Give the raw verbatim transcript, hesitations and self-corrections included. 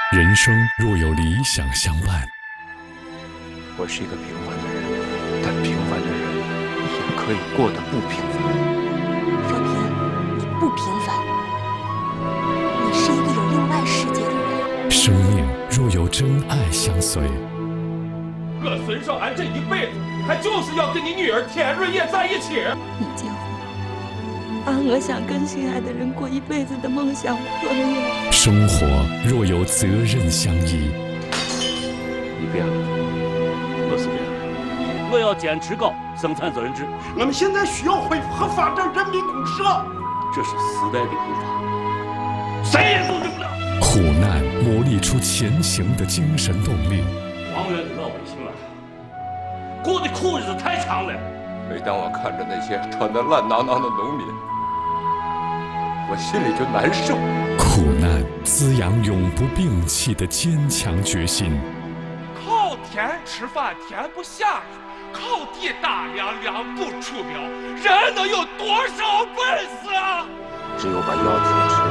人生若有理想相伴， 我是一个平凡的人，但平凡的人也可以过得不平凡。 若平，你不平凡，你是一个有另外世界的人。 生命若有真爱相随， 我孙少安这一辈子，他就是要跟你女儿田润叶在一起。 你结婚，把我想跟心爱的人过一辈子的梦想破灭。 生活若有责任相依， 你变了，我是变了。 我要坚持搞生产责任制。 我们现在需要恢复和发展人民公社， 这是时代的步伐，谁也阻止不了。 苦难磨砺出前行的精神动力。 王源的老百姓啊，过的苦日子太长了。 每当我看着那些穿得烂囊囊的农民，我心里就难受。 苦难滋养永不摒弃的坚强决心。 靠天吃饭天不下雨，靠地打粮粮不出苗，人能有多少本事啊？ 只有把腰挺直，